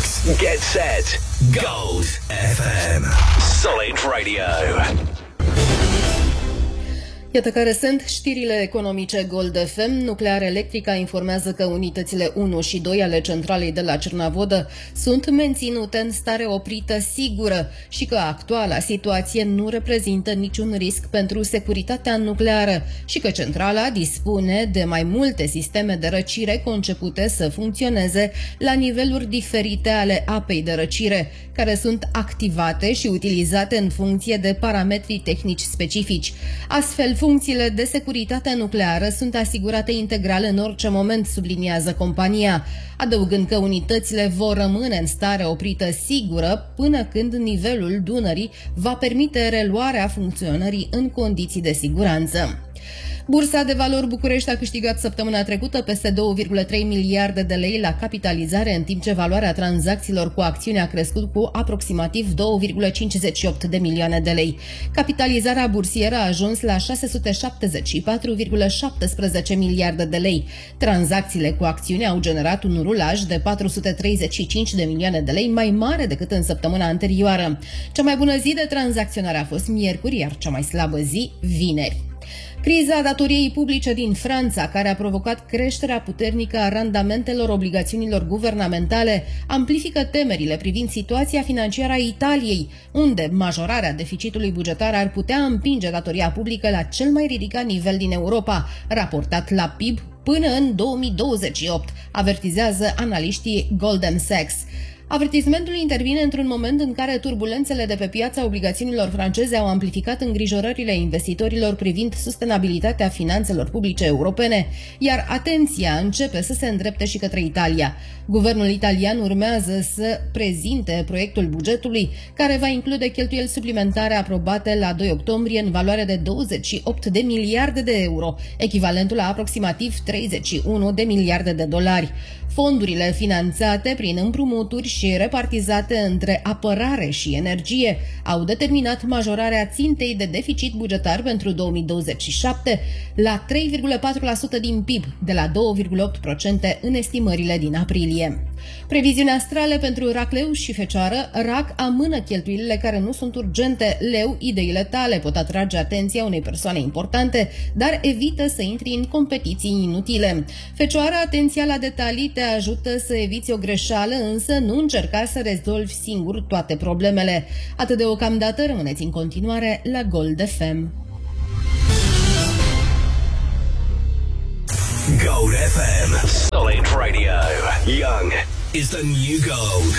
Get set. Gold FM. Solid Radio. Iată care sunt știrile economice Gold FM. Nuclear Electrica informează că unitățile 1 și 2 ale centralei de la Cernavodă sunt menținute în stare oprită sigură și că actuala situație nu reprezintă niciun risc pentru securitatea nucleară și că centrala dispune de mai multe sisteme de răcire concepute să funcționeze la niveluri diferite ale apei de răcire, care sunt activate și utilizate în funcție de parametrii tehnici specifici. Astfel, funcțiile de securitate nucleară sunt asigurate integral în orice moment, subliniază compania, adăugând că unitățile vor rămâne în stare oprită sigură până când nivelul Dunării va permite reluarea funcționării în condiții de siguranță. Bursa de valori București a câștigat săptămâna trecută peste 2,3 miliarde de lei la capitalizare, în timp ce valoarea tranzacțiilor cu acțiuni a crescut cu aproximativ 2,58 de milioane de lei. Capitalizarea bursieră a ajuns la 674,17 miliarde de lei. Tranzacțiile cu acțiuni au generat un rulaj de 435 de milioane de lei, mai mare decât în săptămâna anterioară. Cea mai bună zi de tranzacționare a fost miercuri, iar cea mai slabă zi vineri. Criza datoriei publice din Franța, care a provocat creșterea puternică a randamentelor obligațiunilor guvernamentale, amplifică temerile privind situația financiară a Italiei, unde majorarea deficitului bugetar ar putea împinge datoria publică la cel mai ridicat nivel din Europa, raportat la PIB până în 2028, avertizează analiștii Goldman Sachs. Avertismentul intervine într-un moment în care turbulențele de pe piața obligațiunilor franceze au amplificat îngrijorările investitorilor privind sustenabilitatea finanțelor publice europene, iar atenția începe să se îndrepte și către Italia. Guvernul italian urmează să prezinte proiectul bugetului, care va include cheltuieli suplimentare aprobate la 2 octombrie în valoare de 28 de miliarde de euro, echivalentul la aproximativ 31 de miliarde de dolari. Fondurile finanțate prin împrumuturi și repartizate între apărare și energie au determinat majorarea țintei de deficit bugetar pentru 2027 la 3,4% din PIB, de la 2,8% în estimările din aprilie. Previziunea astrale pentru RAC Leu și Fecioară. RAC amână cheltuielile care nu sunt urgente. Leu, ideile tale pot atrage atenția unei persoane importante, dar evită să intri în competiții inutile. Fecioară, atenția la detalii te ajută să eviți o greșeală, însă nu încerca să rezolvi singur toate problemele. Atât deocamdată, rămâneți în continuare la Gold FM. Gold FM. Solid Radio. Young is the new gold.